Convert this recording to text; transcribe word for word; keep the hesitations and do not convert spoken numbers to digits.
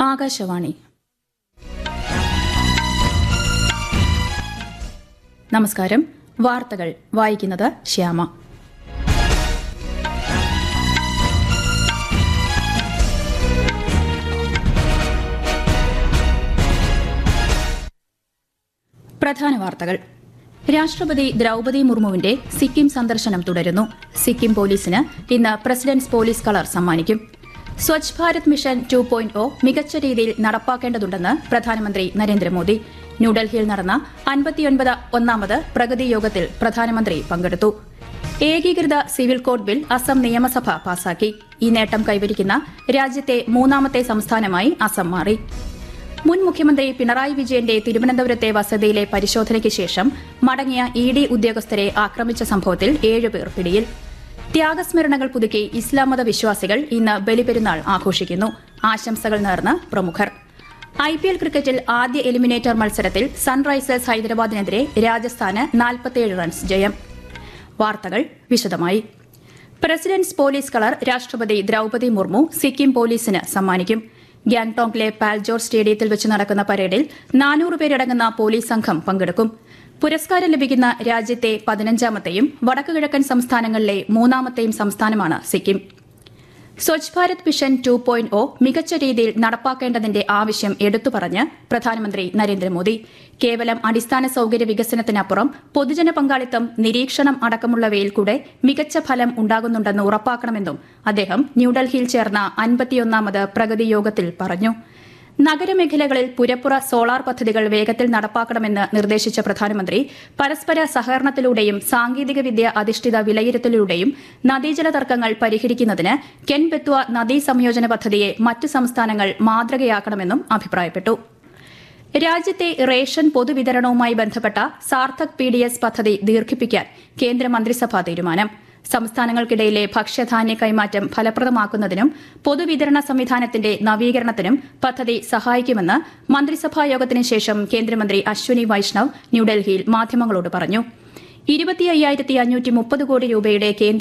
ആകാശവാണി. നമസ്കാരം. വാർത്തകൾ വായിക്കുന്നത് ശ്യാമ. പ്രധാന വാർത്തകൾ. രാഷ്ട്രപതി ദ്രൌപദി മുർമുവിന്റെ സിക്കിം സന്ദർശനം തുടരുന്നു. സിക്കിം പോലീസിന് ഇന്ന് പ്രസിഡന്റ്സ് പോലീസ് കളർ സമ്മാനിക്കും. Swachh Bharat mission two point O മികച്ച രീതിയിൽ നടപ്പാക്കേണ്ടതുണ്ടെന്ന് പ്രധാനമന്ത്രി നരേന്ദ്രമോദി. ന്യൂഡൽഹിയിൽ നടന്ന അൻപത്തിയൊൻപത് ഒന്നാമത് പ്രഗതി യോഗത്തിൽ പ്രധാനമന്ത്രി പങ്കെടുത്തു. ഏകീകൃത സിവിൽ കോഡ് ബിൽ അസം നിയമസഭ പാസാക്കി. ഈ നേട്ടം കൈവരിക്കുന്ന രാജ്യത്തെ മൂന്നാമത്തെ സംസ്ഥാനമായി അസം മാറി. മുൻ മുഖ്യമന്ത്രി പിണറായി വിജയന്റെ തിരുവനന്തപുരത്തെ വസതിയിലെ പരിശോധനയ്ക്ക് ശേഷം മടങ്ങിയ ഇ ഡി ഉദ്യോഗസ്ഥരെ ആക്രമിച്ച സംഭവത്തിൽ ഏഴുപേർ പിടിയിൽ. ത്യാഗസ്മരണകൾ പുതുക്കി ഇസ്ലാം മത വിശ്വാസികൾ ഇന്ന് ബലിപെരുന്നാൾ ആഘോഷിക്കുന്നു. ആശംസകൾ നേർന്ന് പ്രമുഖർ. ഐ പി എൽ ക്രിക്കറ്റിൽ ആദ്യ എലിമിനേറ്റർ മത്സരത്തിൽ സൺറൈസേഴ്സ് ഹൈദരാബാദിനെതിരെ രാജസ്ഥാന് നാൽപ്പത്തിയേഴ് റൺസ് ജയം. വാർത്തകൾ വിശദമായി. പ്രസിഡന്റ്സ് പോലീസ് കളർ രാഷ്ട്രപതി ദ്രൌപദി മുർമു സിക്കിം പോലീസിന് സമ്മാനിക്കും. ഗ്യാങ്ടോക്കിലെ പാൽജോർ സ്റ്റേഡിയത്തിൽ വെച്ച് നടക്കുന്ന പരേഡിൽ നാനൂറ് പേരടങ്ങുന്ന പോലീസ് സംഘം പങ്കെടുക്കും. പുരസ്കാരം ലഭിക്കുന്ന രാജ്യത്തെ പതിനഞ്ചാമത്തെയും വടക്കുകിഴക്കൻ സംസ്ഥാനങ്ങളിലെ മൂന്നാമത്തെയും സംസ്ഥാനമാണ് Sikkim. Swachh Bharat mission two point O മികച്ച രീതിയിൽ നടപ്പാക്കേണ്ടതിന്റെ ആവശ്യം എടുത്തുപറഞ്ഞ് പ്രധാനമന്ത്രി നരേന്ദ്രമോദി. കേവലം അടിസ്ഥാന സൌകര്യ വികസനത്തിനപ്പുറം പൊതുജന പങ്കാളിത്തം, നിരീക്ഷണം അടക്കമുള്ളവയിൽ കൂടെ മികച്ച ഫലം ഉണ്ടാകുന്നുണ്ടെന്ന് ഉറപ്പാക്കണമെന്നും അദ്ദേഹം ന്യൂഡൽഹിയിൽ ചേർന്ന അൻപത്തിയൊന്നാമത് പ്രഗതി യോഗത്തിൽ പറഞ്ഞു. നഗരമേഖലകളിൽ പുരപ്പുറ സോളാർ പദ്ധതികൾ വേഗത്തിൽ നടപ്പാക്കണമെന്ന് നിർദ്ദേശിച്ച പ്രധാനമന്ത്രി പരസ്പര സഹകരണത്തിലൂടെയും സാങ്കേതികവിദ്യ അധിഷ്ഠിത വിലയിരുത്തലിലൂടെയും നദീജല തർക്കങ്ങൾ പരിഹരിക്കുന്നതിന് കെൻ ബെത്വ നദീ സംയോജന പദ്ധതിയെ മറ്റ് സംസ്ഥാനങ്ങൾ മാതൃകയാക്കണമെന്നും അഭിപ്രായപ്പെട്ടു. രാജ്യത്തെ റേഷൻ പൊതുവിതരണവുമായി ബന്ധപ്പെട്ട സാർത്ഥക് പി ഡി എസ് പദ്ധതി ദീർഘിപ്പിക്കാൻ കേന്ദ്രമന്ത്രിസഭാ തീരുമാനം. സംസ്ഥാനങ്ങൾക്കിടയിലെ ഭക്ഷ്യധാന്യ കൈമാറ്റം ഫലപ്രദമാക്കുന്നതിനും പൊതുവിതരണ സംവിധാനത്തിന്റെ നവീകരണത്തിനും പദ്ധതി സഹായിക്കുമെന്ന് മന്ത്രിസഭാ യോഗത്തിന് ശേഷം കേന്ദ്രമന്ത്രി അശ്വനി വൈഷ്ണവ് ന്യൂഡൽഹിയിൽ മാധ്യമങ്ങളോട് പറഞ്ഞു. ഇരുപത്തി അയ്യായിരത്തി അഞ്ഞൂറ്റി മുപ്പത് കോടി രൂപയുടെ കേന്ദ്ര